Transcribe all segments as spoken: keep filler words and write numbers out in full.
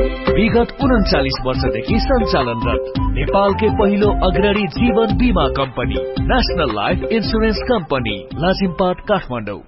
विगत उन्चालिस वर्षदेखि सञ्चालनरत नेपालकै पहिलो अग्रणी जीवन बीमा company national life insurance company Lazimpat Kathmandu.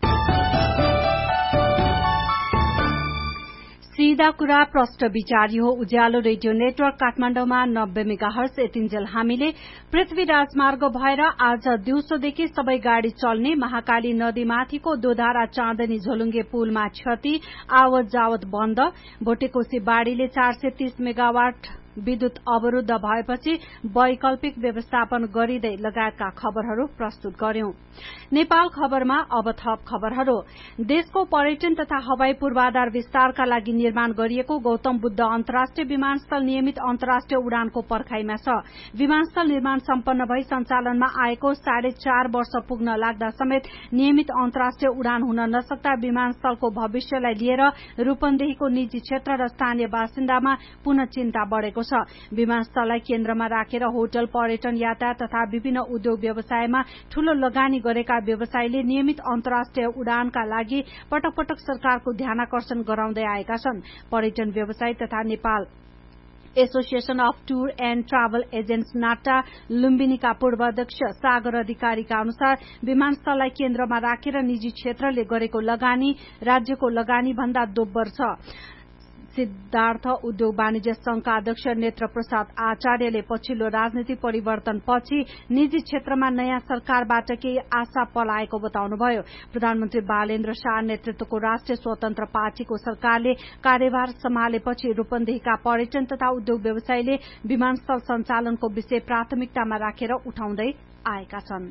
सीधा कुरा प्रष्ट विचार हो। उज्यालो रेडियो नेटवर्क काठमाडौँमा नब्बे मेगाहर्ज यतिन्जेल हामीले पृथ्वी राजमार्ग भएर आज दिउँसोदेखि सबै गाड़ी चल्ने महाकाली नदीमाथिको दोधारा चाँदनी झोलुङ्गे पुलमा क्षति, आवत जावत बन्द, भोटेकोशी बाढ़ीले चार सय तीस मेगावाट विद्युत अवरूद्ध भएपछि वैकल्पिक व्यवस्थापन गरिँदै लगायतका खबरहरू प्रस्तुत गर्यौं। नेपाल खबरमा अब थप खबरहरू। देशको पर्यटन तथा हवाई पूर्वाधार विस्तारका लागि निर्माण गरिएको गौतम बुद्ध अन्तर्राष्ट्रिय विमानस्थल नियमित अन्तर्राष्ट्रिय उडानको पर्खाइमा छ। विमानस्थल निर्माण सम्पन्न भई सञ्चालनमा आएको साढे चार वर्ष पुग्न लाग्दा समेत नियमित अन्तर्राष्ट्रिय उडान हुन नसक्दा विमानस्थलको भविष्यलाई लिएर रूपन्देहीको निजी क्षेत्र र स्थानीय बासिन्दामा पुनः चिन्ता बढ़ेको छ। विमानस्थललाई केन्द्रमा राखेर होटल, पर्यटन, यातायात तथा विभिन्न उद्योग व्यवसायमा ठूलो लगानी गरेका व्यवसायीले नियमित अन्तर्राष्ट्रिय उडानका लागि पटक पटक सरकारको ध्यानाकर्षण गराउँदै आएका छन्। पर्यटन व्यवसायी तथा Nepal association of tour and travel agents NATA लुम्बिनीका पूर्व अध्यक्ष सागर अधिकारीका अनुसार विमानस्थललाई केन्द्रमा राखेर निजी क्षेत्रले गरेको लगानी राज्यको लगानी भन्दा दोब्बर छ। सिद्धार्थ उद्योग वाणिज्य संघका अध्यक्ष नेत्र प्रसाद आचार्यले पछिल्लो राजनीतिक परिवर्तनपछि निजी क्षेत्रमा नयाँ सरकारबाट केही आशा पलाएको बताउनुभयो। प्रधानमन्त्री बालेन्द्र शाह नेतृत्वको राष्ट्रिय स्वतन्त्र पार्टीको सरकारले कार्यभार सम्हालेपछि रूपन्देहीका पर्यटन तथा उद्योग व्यवसायीले विमानस्थल सञ्चालनको विषय प्राथमिकतामा राखेर उठाउँदै आएका छन्।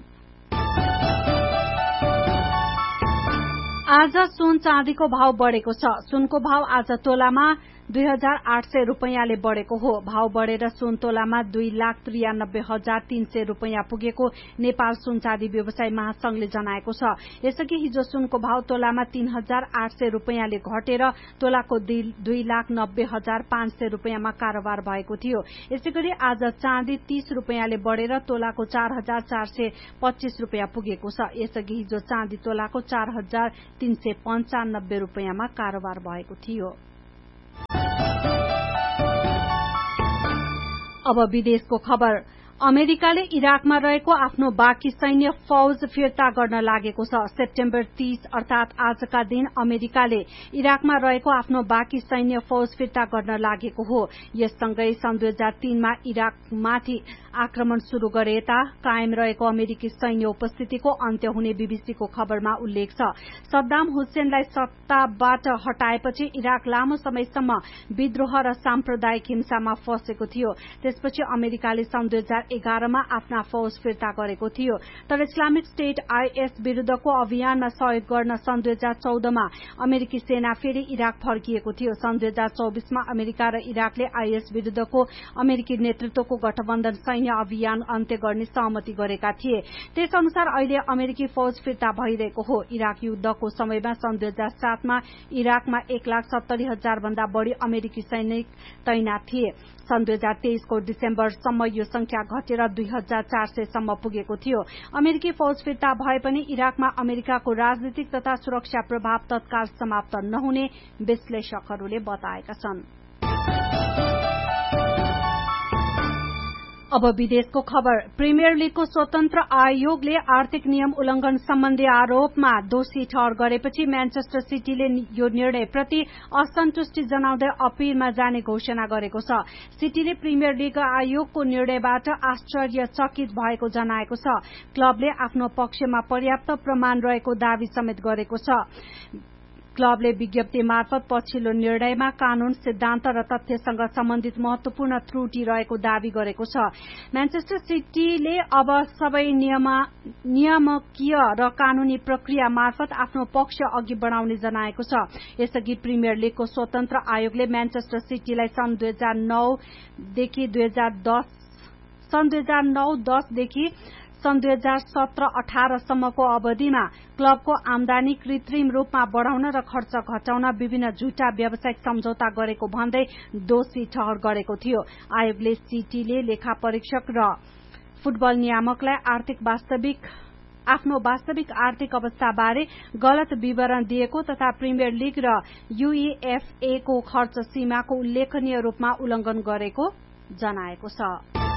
आज सुन चाँदीको भाव बढ़ेको छ। सुनको भाव आज तोलामा दुई हजार आठ सय रूपियाँले बढ़ेको हो। भाव बढ़ेर सुन तोलामा दुई लाख त्रियानब्बे हजार तीन सय रूपियाँ पुगेको नेपाल सुन चाँदी व्यवसाय महासंघले जनाएको छ। यसअघि हिजो सुनको भाव तोलामा तीन हजार आठ सय रूपियाँले घटेर तोलाको दुई लाख नब्बे हजार पाँच सय रूपियाँमा कारोबार भएको थियो। यसैगरी आज चाँदी तीस रूपियाँले बढ़ेर तोलाको चार हजार चार सय पच्चीस रूपियाँ पुगेको छ। यसअघि हिजो चाँदी तोलाको चार हजार तीन सय पञ्चानब्बे रूपियाँमा कारोबार भएको थियो। अब विदेशको खबर। अमेरिकाले इराकमा रहेको आफ्नो बाँकी सैन्य फौज फिर्ता गर्न लागेको छ। सेप्टेम्बर तीस अर्थात आजका दिन अमेरिकाले इराकमा रहेको आफ्नो बाँकी सैन्य फौज फिर्ता गर्न लागेको हो। यससँगै सन् दुई हजार तीनमा इराकमाथि आक्रमण शुरू गरे यता कायम रहेको अमेरिकी सैन्य उपस्थितिको अन्त्य हुने बीबीसीको खबरमा उल्लेख छ। सद्दाम हुसेनलाई सत्ताबाट हटाएपछि इराक लामो समयसम्म विद्रोह र साम्प्रदायिक हिंसामा फँसेको थियो। त्यसपछि अमेरिकाले सन् दुई हजार एघारमा आफ्ना फौज फिर्ता गरेको थियो। तर इस्लामिक स्टेट आईएस विरूद्धको अभियानमा सहयोग गर्न सन् दुई हजार चौधमा अमेरिकी सेना फेरि इराक फर्किएको थियो। सन् दुई हजार चौबिसमा अमेरिका र इराकले आईएस विरूद्धको अमेरिकी नेतृत्वको गठबन्धन सैन्य अभियान अन्त्य गर्ने सहमति गरेका थिए। त्यस अनुसार अहिले अमेरिकी फौज फिर्ता भइरहेको हो। इराक युद्धको समयमा सन् दुई हजार सातमा इराकमा एक लाख सत्तरी हजार भन्दा बढ़ी अमेरिकी सैनिक तैनात थिए। सन् दुई हजार तेइसको डिसेम्बरसम्म यो संख्या घटेर दुई हजार चार सय सम्म पुगेको थियो। अमेरिकी फौज फिर्ता भए पनि इराकमा अमेरिकाको राजनीतिक तथा सुरक्षा प्रभाव तत्काल समाप्त नहुने विश्लेषकहरूले बताएका छन्। अब विदेशको खबर। प्रिमियर लीगको स्वतन्त्र आयोगले आर्थिक नियम उल्लंघन सम्बन्धी आरोपमा दोषी ठहर गरेपछि म्यानचेस्टर सिटीले यो निर्णयप्रति असन्तुष्टि जनाउँदै अपीलमा जाने घोषणा गरेको छ। सिटीले प्रिमियर लीग आयोगको निर्णयबाट आश्चर्यचकित भएको जनाएको छ। क्लबले आफ्नो पक्षमा पर्याप्त प्रमाण रहेको दावी समेत गरेको छ। क्लबले विज्ञप्ति मार्फत पछिल्लो निर्णयमा कानून, सिद्धान्त र तथ्यसँग सम्बन्धित महत्वपूर्ण त्रुटि रहेको दावी गरेको छ। म्यानचेस्टर सिटीले अब सबै नियामकीय र कानूनी प्रक्रिया मार्फत आफ्नो पक्ष अघि बढ़ाउने जनाएको छ। यसअघि प्रिमियर लीगको स्वतन्त्र आयोगले म्यानचेस्टर सिटीलाई सन् दुई हजार नौदेखि दुई हजार दस सन् दुई हजार नौ दसदेखि सन् दुई हजार सत्र अठारसम्मको अवधिमा क्लबको आमदानी कृत्रिम रूपमा बढ़ाउन र खर्च घटाउन विभिन्न झुटा व्यावसायिक सम्झौता गरेको भन्दै दोषी ठहर गरेको थियो। आयोगले सिटीले लेखा परीक्षक र फुटबल नियामकलाई आर्थिक वास्तविक आफ्नो वास्तविक आर्थिक अवस्थाबारे गलत विवरण दिएको तथा प्रिमियर लीग र यूईएफए को खर्च सीमाको उल्लेखनीय रूपमा उल्लंघन गरेको जनाएको छ।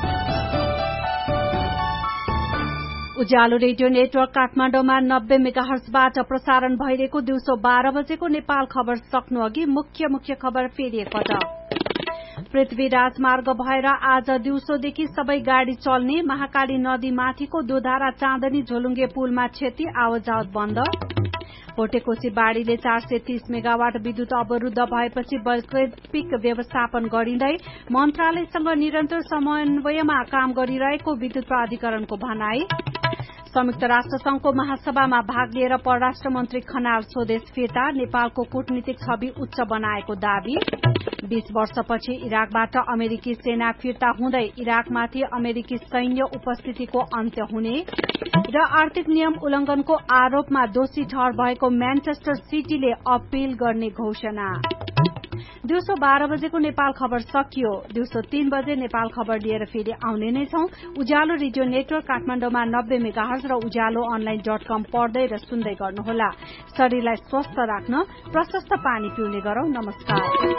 उज्यालो रेडियो नेटवर्क काठमाडौँमा नब्बे मेगाहर्जबाट प्रसारण भइरहेको दिउँसो बाह्र बजेको नेपाल खबर सक्नु अघि मुख्य मुख्य खबर फेरि एकपटक। पृथ्वी राजमार्ग भएर आज दिउँसोदेखि सबै गाड़ी चल्ने, महाकाली नदीमाथिको दोधारा चाँदनी झोलुङ्गे पुलमा क्षति, आवाजावत बन्द। भोटेकोशी बाढ़ीले चार सय तीस मेगावाट विद्युत अवरूद्ध भएपछि वैकल्पिक व्यवस्थापन गरिँदै मन्त्रालयसँग निरन्तर समन्वयमा काम गरिरहेको विद्युत प्राधिकरणको भनाई। संयुक्त राष्ट्र संघको महासभामा भाग लिएर परराष्ट्र मन्त्री खनाल स्वदेश फिर्ता, नेपालको कूटनीतिक छवि उच्च बनाएको दावी। बीस वर्षपछि इराकबाट अमेरिकी सेना फिर्ता हुँदै इराकमाथि अमेरिकी सैन्य उपस्थितिको अन्त्य हुने र आर्थिक नियम उल्लंघनको आरोपमा दोषी ठहर भएको म्यानचेस्टर सिटीले अपील गर्ने घोषणा। दिउँसो बाह्र बजेको नेपाल खबर सकियो। दिउँसो तीन बजे नेपाल खबर लिएर फेरि आउने नै छौं। उज्यालो रेडियो नेटवर्क काठमाडौँमा नब्बे मेगाहर्ज र उज्यालो अनलाइन डट कम पढ्दै र सुन्दै गर्नुहोला। शरीरलाई स्वस्थ राख्न प्रशस्त पानी पिउने गरौं। नमस्कार।